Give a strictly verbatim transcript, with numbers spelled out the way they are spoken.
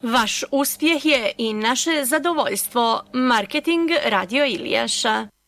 Vaš uspjeh je i naše zadovoljstvo. Marketing Radio Iljaša.